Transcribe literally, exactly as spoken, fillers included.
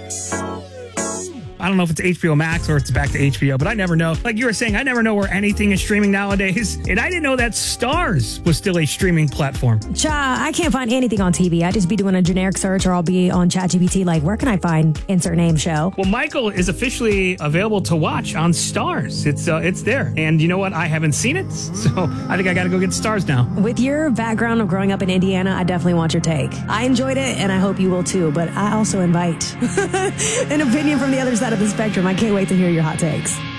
I don't know if it's H B O Max or it's back to H B O, but I never know. Like you were saying, I never know where anything is streaming nowadays. And I didn't know that Stars was still a streaming platform. Cha, I can't find anything on T V. I just be doing a generic search or I'll be on ChatGPT like, where can I find insert name show? Well, Michael is officially available to watch on Stars. It's uh, it's there. And you know what? I haven't seen it, so I think I got to go get Stars now. With your background of growing up in Indiana, I definitely want your take. I enjoyed it, and I hope you will too, but I also invite an opinion from the other side of the spectrum. I can't wait to hear your hot takes.